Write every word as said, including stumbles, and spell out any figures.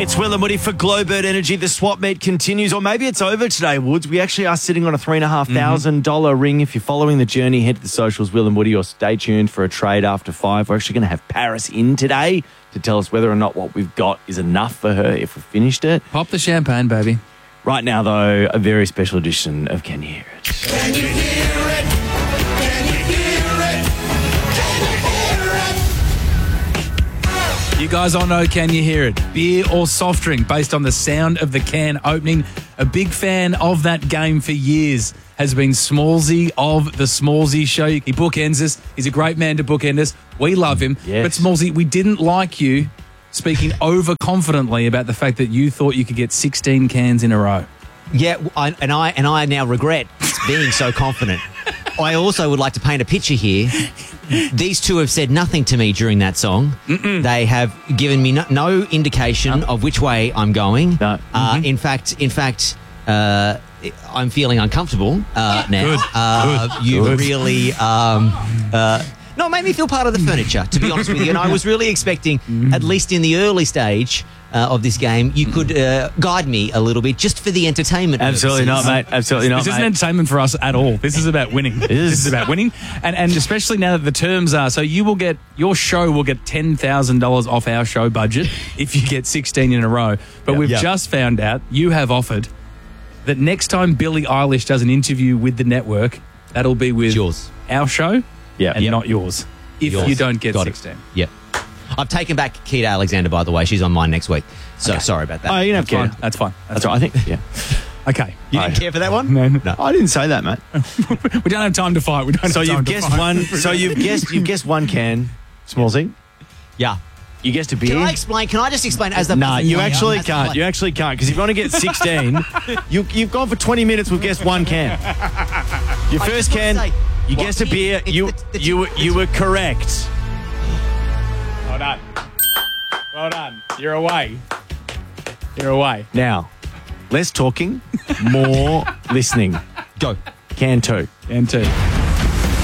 It's Will and Woody for Glowbird Energy. The swap meet continues, or maybe it's over today, Woods. We actually are sitting on a three thousand five hundred dollars mm-hmm. ring. If you're following the journey, head to the socials, Will and Woody, or stay tuned for a trade after five. We're actually going to have Paris in today to tell us whether or not what we've got is enough for her if we've finished it. Pop the champagne, baby. Right now, though, a very special edition of Can You Hear It? Can you hear it? Can you hear it? Can you hear it? You guys all know Can You Hear It? Beer or soft drink based on the sound of the can opening. A big fan of that game for years has been Smallsy of the Smallsy Show. He bookends us. He's a great man to bookend us. We love him. Yes. But Smallsy, we didn't like you speaking overconfidently about the fact that you thought you could get sixteen cans in a row. Yeah, I, and I and I now regret being so confident. I also would like to paint a picture here. These two have said nothing to me during that song. Mm-mm. They have given me no, no indication no. of which way I'm going. No. Uh, mm-hmm. In fact, in fact, uh, I'm feeling uncomfortable uh, now. Good. Uh, Good. You Good. really. Um, uh, No, it made me feel part of the furniture, to be honest with you. And I was really expecting, at least in the early stage uh, of this game, you could uh, guide me a little bit just for the entertainment Absolutely purposes. not, mate. Absolutely not, This isn't mate. entertainment for us at all. This is about winning. is. This is about winning. And and especially now that the terms are, so you will get, your show will get ten thousand dollars off our show budget if you get sixteen in a row. But Yep. we've Yep. just found out, you have offered, that next time Billie Eilish does an interview with the network, that'll be with It's yours. our show Yeah. and Yep. not yours. If Yours. you don't get Got it. sixteen. Yep. I've taken back Keita Alexander, by the way. She's on mine next week. So sorry about that. Oh, you don't Fine. care. That's fine. That's right. I think, yeah. Okay. You didn't care for that one? No, no. No. I didn't say that, mate. We don't have time to fight. We don't So have time you've to guessed fight. one. So you've guessed. You've guessed one can, Smallsy. Yeah. You guessed a beer. Can I explain? Can I just explain as the Nah, you player, actually as the can't. player? You actually can't because if you want to get sixteen, you, you've gone for twenty minutes. We've guessed one can. Your I first just wanna can. say, You what guessed a beer. beer? It's You the- the- you were you were correct. Well done. Well done. You're away. You're away. Now, less talking, more listening. Go. Can two. And two.